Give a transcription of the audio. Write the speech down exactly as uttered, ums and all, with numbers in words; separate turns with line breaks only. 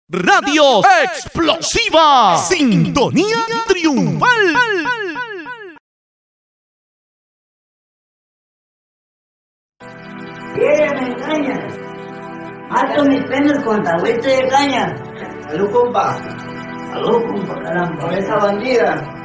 Radio Explosiva. Sintonía triunfal.
¿Qué me engañas? Mato mis penas con tagüete de caña.
Salud, compa.
Salud, compa, caramba.
Con esa bandida.